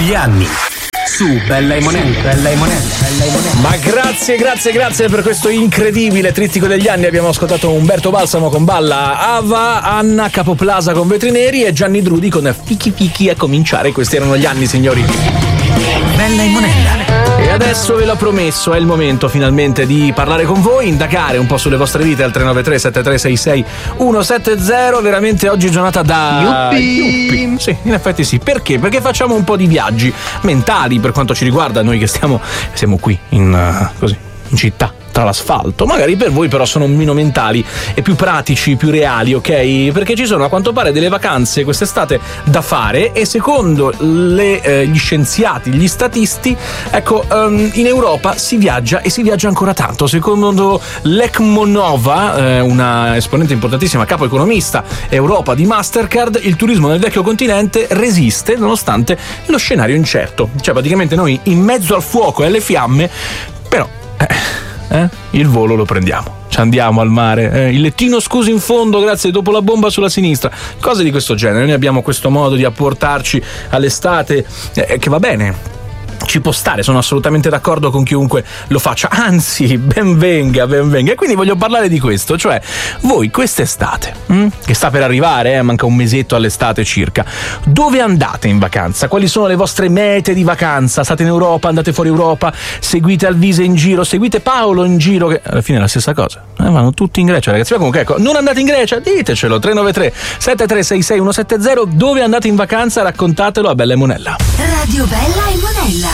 Gli anni su Bella e Monella. Ma grazie per questo incredibile trittico degli anni. Abbiamo ascoltato Umberto Balsamo con Balla Ava, Anna Capoplasa con Vetri Neri e Gianni Drudi con Fichi Fichi a cominciare. Questi erano gli anni, signori. Bella e Monella. E adesso ve l'ho promesso, è il momento finalmente di parlare con voi, indagare un po' sulle vostre vite al 393 7366 170. Veramente oggi è giornata da Yuppi. Sì, in effetti sì. Perché? Perché facciamo un po' di viaggi mentali per quanto ci riguarda, noi che siamo qui in città, tra l'asfalto. Magari per voi però sono meno mentali e più pratici, più reali, ok? Perché ci sono a quanto pare delle vacanze quest'estate da fare e secondo gli scienziati, gli statisti, ecco, in Europa si viaggia e si viaggia ancora tanto. Secondo Lekmonova, una esponente importantissima, capo economista Europa di Mastercard, il turismo nel vecchio continente resiste nonostante lo scenario incerto. Cioè praticamente noi in mezzo al fuoco e alle fiamme, però il volo lo prendiamo, ci andiamo al mare, il lettino scusi in fondo, grazie, dopo la bomba sulla sinistra, cose di questo genere. Noi abbiamo questo modo di apportarci all'estate che va bene, ci può stare, sono assolutamente d'accordo con chiunque lo faccia, anzi ben venga. E quindi voglio parlare di questo, cioè voi quest'estate che sta per arrivare, manca un mesetto all'estate circa, dove andate in vacanza? Quali sono le vostre mete di vacanza? State in Europa, andate fuori Europa, seguite Alvise in giro, seguite Paolo in giro, che alla fine è la stessa cosa, vanno tutti in Grecia, ragazzi. Ma comunque ecco, non andate in Grecia? Ditecelo, 393 7366 170. Dove andate in vacanza? Raccontatelo a Bella e Monella. Radio Bella e Monella.